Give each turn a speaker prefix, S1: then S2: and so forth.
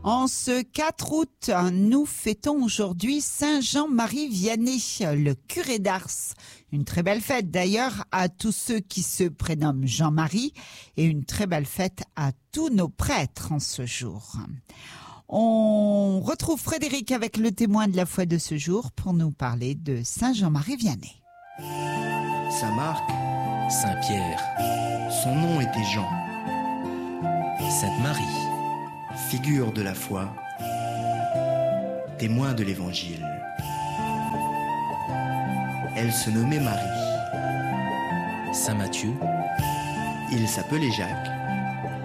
S1: En ce 4 août, nous fêtons aujourd'hui Saint Jean-Marie Vianney, le curé d'Ars. Une très belle fête d'ailleurs à tous ceux qui se prénomment Jean-Marie et une très belle fête à tous nos prêtres en ce jour. On retrouve Frédéric avec le témoin de la foi de ce jour pour nous parler de Saint Jean-Marie Vianney.
S2: Saint Marc,
S3: Saint Pierre,
S2: son nom était Jean,
S3: Sainte Marie,
S2: figure de la foi, témoin de l'Évangile. Elle se nommait Marie.
S3: Saint Matthieu,
S2: Il s'appelait Jacques.